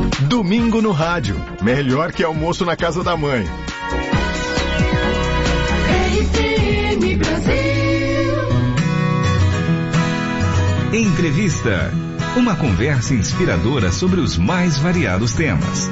Domingo no rádio. Melhor que almoço na casa da mãe. RCM Brasil. Entrevista. Uma conversa inspiradora sobre os mais variados temas.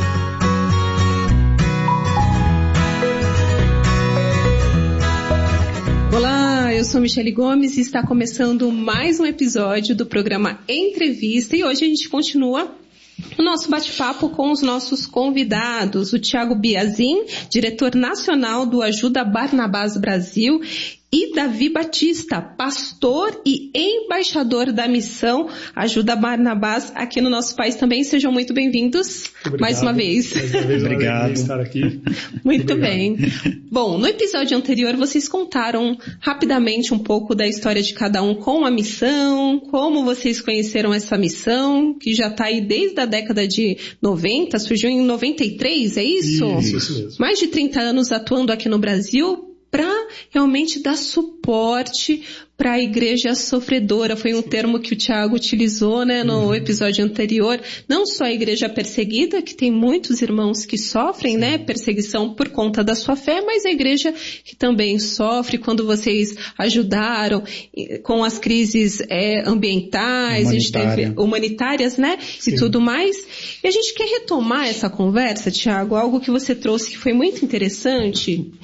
Olá, eu sou Michele Gomes e está começando mais um episódio do programa Entrevista e hoje a gente continua o nosso bate-papo com os nossos convidados, o Thiago Biazin, diretor nacional do Ajuda Barnabás Brasil, e Davi Batista, pastor e embaixador da missão Ajuda Barnabás aqui no nosso país também. Sejam muito bem-vindos mais uma vez. Obrigado por estar aqui. Muito bem. Bom, no episódio anterior vocês contaram rapidamente um pouco da história de cada um com a missão, como vocês conheceram essa missão, que já está aí desde a década de 90, surgiu em 93, é isso? Isso mesmo. Mais de 30 anos atuando aqui no Brasil para realmente dar suporte para a igreja sofredora. Foi um termo que o Thiago utilizou, né, no episódio anterior. Não só a igreja perseguida, que tem muitos irmãos que sofrem, né, perseguição por conta da sua fé, mas a igreja que também sofre quando vocês ajudaram com as crises ambientais, a gente teve humanitárias, né, e tudo mais. E a gente quer retomar essa conversa, Thiago, algo que você trouxe que foi muito interessante.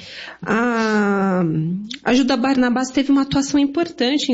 A Ajuda Barnabás teve uma atuação importante em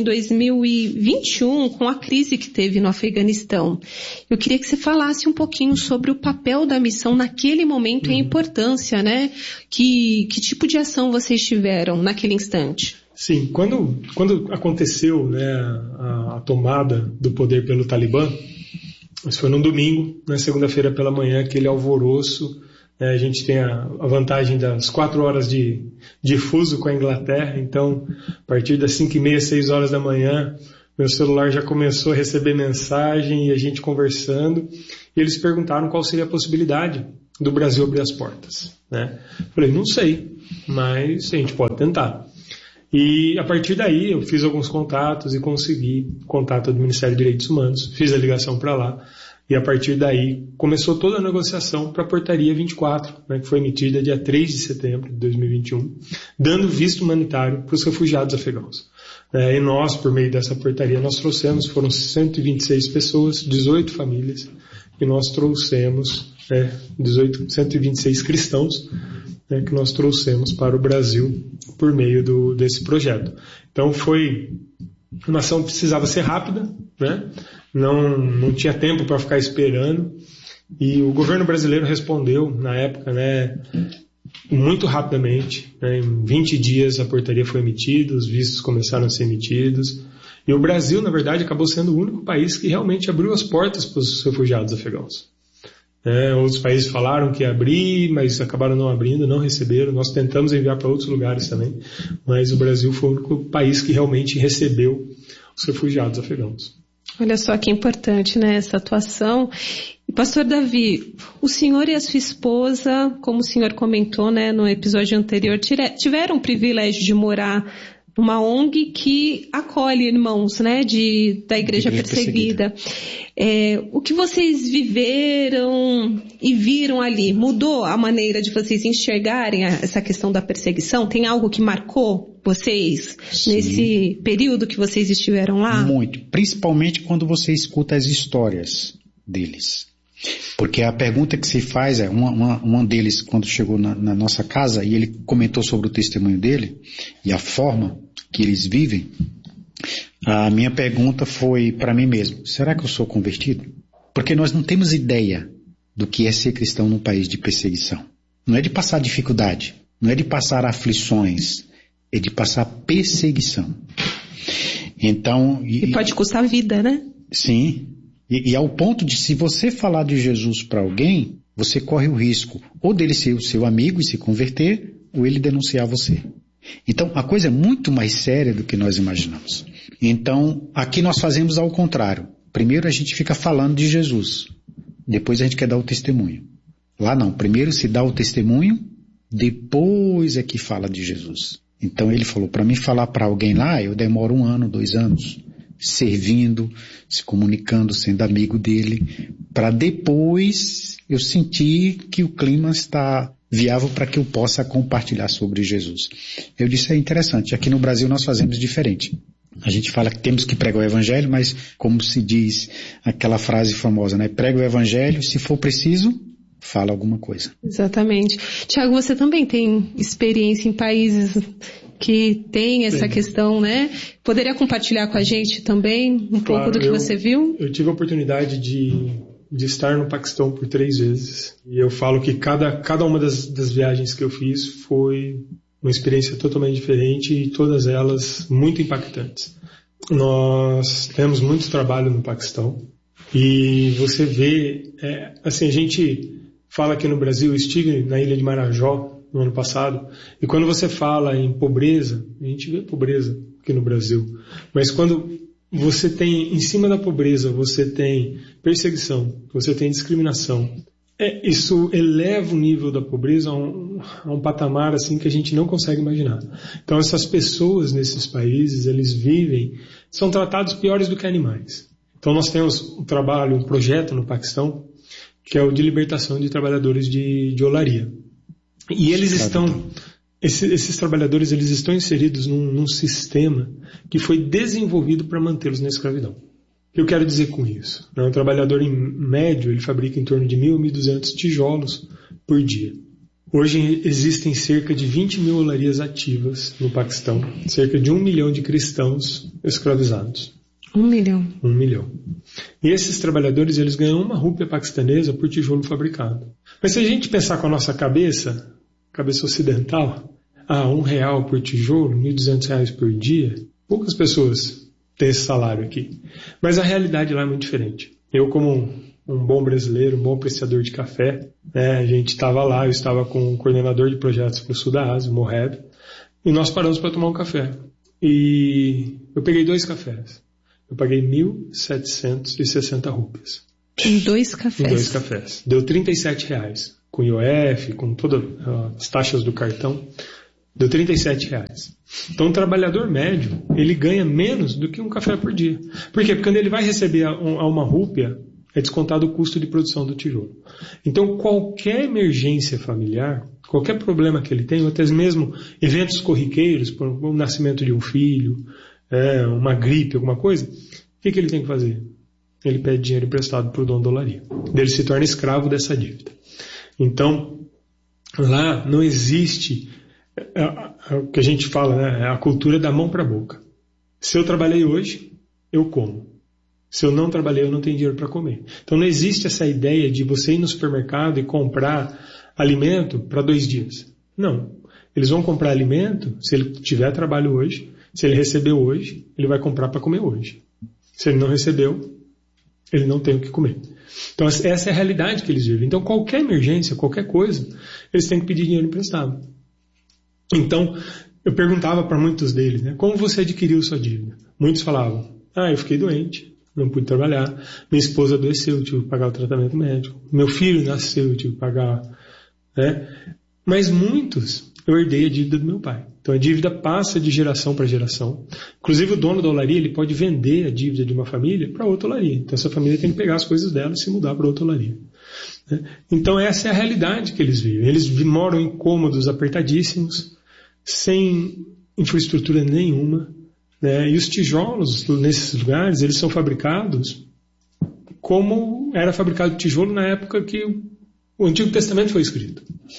2021 com a crise que teve no Afeganistão. Eu queria que você falasse um pouquinho sobre o papel da missão naquele momento e a importância, né? Que tipo de ação vocês tiveram naquele instante? Sim, quando aconteceu, né, a tomada do poder pelo Talibã, isso foi num domingo, na segunda-feira pela manhã, aquele alvoroço. A gente tem a vantagem das 4 horas de fuso com a Inglaterra, então a partir das 5h30, 6 horas da manhã, meu celular já começou a receber mensagem e a gente conversando, e eles perguntaram qual seria a possibilidade do Brasil abrir as portas, né? Falei, não sei, mas a gente pode tentar. E a partir daí eu fiz alguns contatos e consegui contato do Ministério de Direitos Humanos, fiz a ligação para lá. E a partir daí começou toda a negociação para a Portaria 24, né, que foi emitida dia 3 de setembro de 2021, dando visto humanitário para os refugiados afegãos. E nós, por meio dessa portaria, nós trouxemos, foram 126 pessoas, 18 famílias, e nós trouxemos 126 cristãos, né, que nós trouxemos para o Brasil por meio desse projeto. Então foi uma ação que precisava ser rápida, né? Não tinha tempo para ficar esperando, e o governo brasileiro respondeu na época, né, muito rapidamente, né, em 20 dias a portaria foi emitida, os vistos começaram a ser emitidos, e o Brasil, na verdade, acabou sendo o único país que realmente abriu as portas para os refugiados afegãos. Outros países falaram que ia abrir, mas acabaram não abrindo, não receberam. Nós tentamos enviar para outros lugares também, mas o Brasil foi o único país que realmente recebeu os refugiados afegãos. Olha só que importante, né, essa atuação. E Pastor Davi, o senhor e a sua esposa, como o senhor comentou, né, no episódio anterior, tiveram o privilégio de morar numa ONG que acolhe irmãos, né, da igreja perseguida. O que vocês viveram e viram ali, mudou a maneira de vocês enxergarem essa questão da perseguição? Tem algo que marcou vocês nesse período que vocês estiveram lá? Muito, principalmente quando você escuta as histórias deles. Porque a pergunta que se faz é, um deles quando chegou na nossa casa e ele comentou sobre o testemunho dele e a forma que eles vivem, a minha pergunta foi para mim mesmo, será que eu sou convertido? Porque nós não temos ideia do que é ser cristão num país de perseguição. Não é de passar dificuldade, não é de passar aflições, é de passar perseguição. Então, e pode custar a vida, né? Sim. E ao ponto de, se você falar de Jesus para alguém, você corre o risco ou dele ser o seu amigo e se converter, ou ele denunciar você. Então, a coisa é muito mais séria do que nós imaginamos. Então, aqui nós fazemos ao contrário. Primeiro a gente fica falando de Jesus, depois a gente quer dar o testemunho. Lá não, primeiro se dá o testemunho, depois é que fala de Jesus. Então ele falou, para mim falar para alguém lá, eu demoro 1 ano, 2 anos. servindo, se comunicando, sendo amigo dele, para depois eu sentir que o clima está viável para que eu possa compartilhar sobre Jesus. Eu disse, é interessante, aqui no Brasil nós fazemos diferente. A gente fala que temos que pregar o evangelho, mas como se diz aquela frase famosa, né? Prega o evangelho, se for preciso, fala alguma coisa. Exatamente. Tiago, você também tem experiência em países que tem essa questão, né? Poderia compartilhar com a gente também um pouco do que você viu? Eu tive a oportunidade de estar no Paquistão por 3 vezes. E eu falo que cada uma das viagens que eu fiz foi uma experiência totalmente diferente e todas elas muito impactantes. Nós temos muito trabalho no Paquistão e você vê, assim, a gente fala aqui no Brasil, eu estive na ilha de Marajó no ano passado, e quando você fala em pobreza, a gente vê pobreza aqui no Brasil, mas quando você tem, em cima da pobreza, você tem perseguição, você tem discriminação, isso eleva o nível da pobreza a um patamar assim que a gente não consegue imaginar. Então essas pessoas nesses países, eles vivem, são tratados piores do que animais. Então nós temos um projeto no Paquistão, que é o de libertação de trabalhadores de olaria. E eles esses trabalhadores, eles estão inseridos num sistema que foi desenvolvido para mantê-los na escravidão. O que eu quero dizer com isso? Um trabalhador em médio, ele fabrica em torno de 1.000 a 1.200 tijolos por dia. Hoje existem cerca de 20 mil olarias ativas no Paquistão, cerca de 1 milhão de cristãos escravizados. 1 milhão. 1 milhão. E esses trabalhadores, eles ganham 1 rúpia paquistanesa por tijolo fabricado. Mas se a gente pensar com a nossa cabeça ocidental, R$1 por tijolo, R$1.200 por dia, poucas pessoas têm esse salário aqui. Mas a realidade lá é muito diferente. Eu, como um bom brasileiro, um bom apreciador de café, né, a gente estava lá, eu estava com o coordenador de projetos para o sul da Ásia, o Moheb, e nós paramos para tomar um café. E eu peguei 2 cafés. Eu paguei 1.760 rúpias. Em 2 cafés? Em 2 cafés. Deu R$37. Com IOF, com todas as taxas do cartão, deu R$37. Então, o trabalhador médio, ele ganha menos do que um café por dia. Por quê? Porque quando ele vai receber a 1 rúpia, é descontado o custo de produção do tijolo. Então, qualquer emergência familiar, qualquer problema que ele tenha, ou até mesmo eventos corriqueiros, por o nascimento de um filho, uma gripe, alguma coisa, o que ele tem que fazer? Ele pede dinheiro emprestado para o dono da olaria. Ele se torna escravo dessa dívida. Então, lá não existe o que a gente fala, né? A cultura da mão para a boca. Se eu trabalhei hoje, eu como. Se eu não trabalhei, eu não tenho dinheiro para comer. Então não existe essa ideia de você ir no supermercado e comprar alimento para 2 dias. Não. Eles vão comprar alimento, se ele tiver trabalho hoje, se ele recebeu hoje, ele vai comprar para comer hoje. Se ele não recebeu, ele não tem o que comer. Então essa é a realidade que eles vivem. Então qualquer emergência, qualquer coisa, eles têm que pedir dinheiro emprestado. Então eu perguntava para muitos deles, né, como você adquiriu sua dívida? Muitos falavam, eu fiquei doente, não pude trabalhar, minha esposa adoeceu, eu tive que pagar o tratamento médico, meu filho nasceu, eu tive que pagar, né? Mas muitos, eu herdei a dívida do meu pai. Então a dívida passa de geração para geração. Inclusive o dono da olaria, ele pode vender a dívida de uma família para outra olaria. Então essa família tem que pegar as coisas dela e se mudar para outra olaria. Então essa é a realidade que eles vivem. Eles moram em cômodos apertadíssimos, sem infraestrutura nenhuma, né? E os tijolos nesses lugares, eles são fabricados como era fabricado o tijolo na época que o Antigo Testamento foi escrito.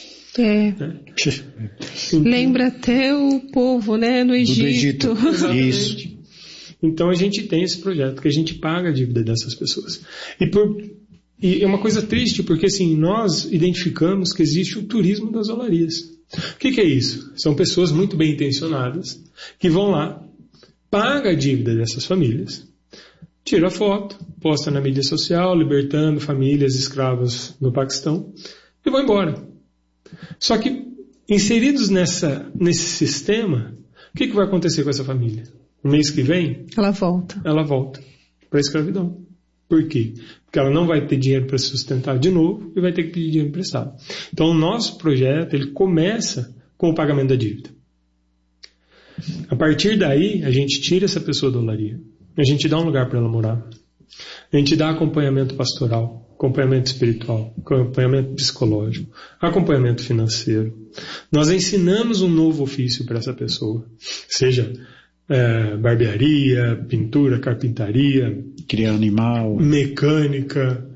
Lembra até o povo, né, no Egito. Isso. Então a gente tem esse projeto que a gente paga a dívida dessas pessoas. E é uma coisa triste, porque assim, nós identificamos que existe o turismo das olarias. O que é isso? São pessoas muito bem intencionadas que vão lá, pagam a dívida dessas famílias, tira a foto, posta na mídia social, libertando famílias escravas no Paquistão e vão embora. Só que, inseridos nesse sistema, o que vai acontecer com essa família? No mês que vem, ela volta para a escravidão. Por quê? Porque ela não vai ter dinheiro para se sustentar de novo e vai ter que pedir dinheiro emprestado. Então, o nosso projeto, ele começa com o pagamento da dívida. A partir daí, a gente tira essa pessoa da olaria, a gente dá um lugar para ela morar. A gente dá acompanhamento pastoral, acompanhamento espiritual, acompanhamento psicológico, acompanhamento financeiro. Nós ensinamos um novo ofício para essa pessoa, seja barbearia, pintura, carpintaria, criar animal, mecânica,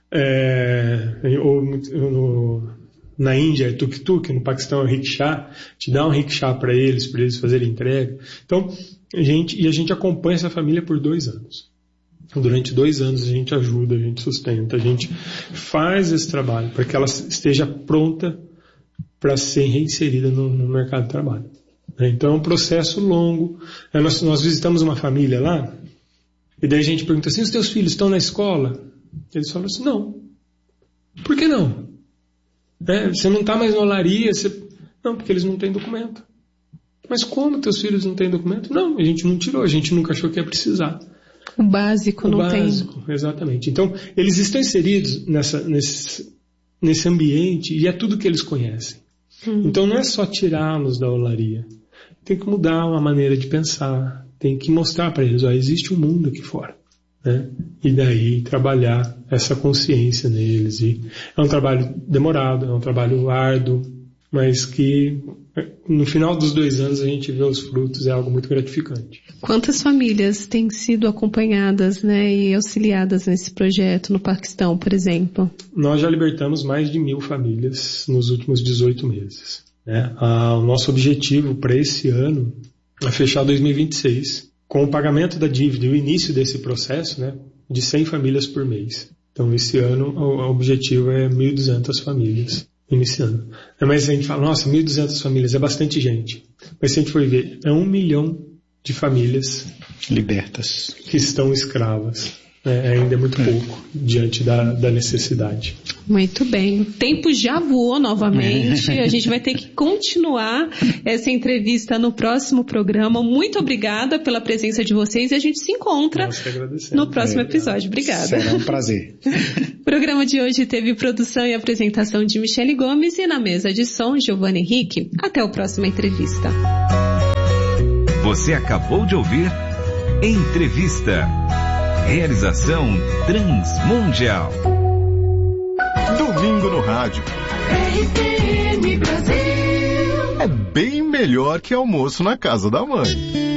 na Índia é tuk-tuk, no Paquistão é rickshaw, te dá um rickshaw para eles fazerem entrega. Então, a gente acompanha essa família por 2 anos. Durante 2 anos a gente ajuda, a gente sustenta, a gente faz esse trabalho para que ela esteja pronta para ser reinserida no mercado de trabalho. Então é um processo longo. Nós visitamos uma família lá, e daí a gente pergunta assim, os teus filhos estão na escola? Eles falam assim, não. Por que não? Você não está mais na olaria? Não, porque eles não têm documento. Mas como teus filhos não têm documento? Não, a gente não tirou, a gente nunca achou que ia precisar. O básico não tem. O básico, exatamente. Então, eles estão inseridos nesse ambiente e é tudo que eles conhecem. Então, não é só tirá-los da olaria. Tem que mudar uma maneira de pensar. Tem que mostrar para eles, existe um mundo aqui fora. Né? E daí trabalhar essa consciência neles. E é um trabalho demorado, é um trabalho árduo, mas que no final dos 2 anos a gente vê os frutos, é algo muito gratificante. Quantas famílias têm sido acompanhadas, né, e auxiliadas nesse projeto no Paquistão, por exemplo? Nós já libertamos mais de 1.000 famílias nos últimos 18 meses. Né? O nosso objetivo para esse ano é fechar 2026 com o pagamento da dívida e o início desse processo, né, de 100 famílias por mês. Então esse ano o objetivo é 1.200 famílias iniciando. Mas a gente fala, nossa, 1.200 famílias é bastante gente. Mas se a gente for ver, é 1 milhão de famílias libertas que estão escravas. Ainda é muito pouco diante da necessidade. Muito bem. O tempo já voou novamente. A gente vai ter que continuar essa entrevista no próximo programa. Muito obrigada pela presença de vocês e a gente se encontra no próximo episódio. Obrigada. Será um prazer. O programa de hoje teve produção e apresentação de Michele Gomes e na mesa de som, Giovanni Henrique. Até a próxima entrevista. Você acabou de ouvir Entrevista. Realização Transmundial. Domingo no rádio. RPM Brasil. É bem melhor que almoço na casa da mãe.